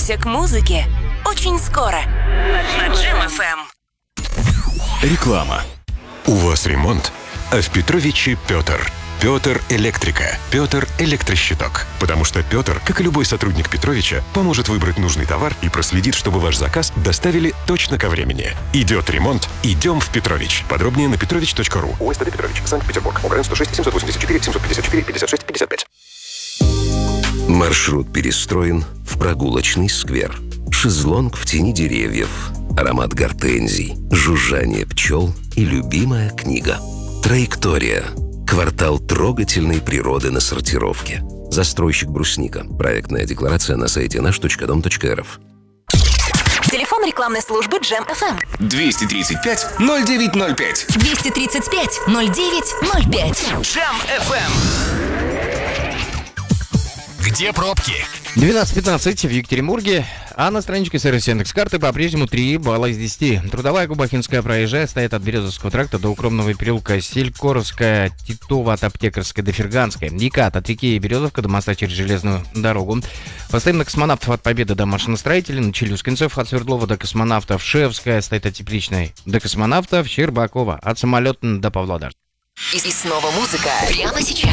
Приготовься к музыке. Очень скоро. На Джем FM. Реклама. У вас ремонт, а в Петровиче Петр. Петр Электрика. Петр Электрощиток. Потому что Петр, как и любой сотрудник Петровича, поможет выбрать нужный товар и проследит, чтобы ваш заказ доставили точно ко времени. Идет ремонт, идем в Петрович. Подробнее на petrovich.ru. УСТД Петрович, Санкт-Петербург. ОГРН 106 784 754 56 55. Маршрут перестроен в прогулочный сквер. Шезлонг в тени деревьев. Аромат гортензий, жужжание пчел и любимая книга. Траектория. Квартал трогательной природы на сортировке. Застройщик «Брусника». Проектная декларация на сайте наш.дом.рф. Телефон рекламной службы Джем FM. 235-0905. 235-0905. Джем FM. Где пробки? 12:15 в Екатеринбурге, а на страничке сервиса Яндекс.Карты по-прежнему 3 балла из 10. Трудовая Кубахинская проезжая стоит от Березовского тракта до Укромного переулка, Селькоровская, Титова от Аптекарской до Ферганской, Екат от реки Березовка до моста через железную дорогу. Постоим на Космонавтов от Победы до Машиностроителей, на Челюскинцев от Свердлова до Космонавтов, Шевская стоит от Тепличной до Космонавтов, Щербакова от Самолета до Павлодара. И снова музыка. Прямо сейчас.